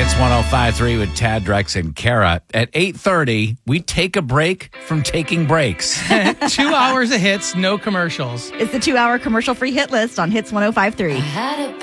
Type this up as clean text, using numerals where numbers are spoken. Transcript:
It's 105.3 with Tad, Drex, and Kara. At 8:30, we take a break from taking breaks. 2 hours of hits, no commercials. It's the 2-hour commercial-free hit list on Hits 105.3.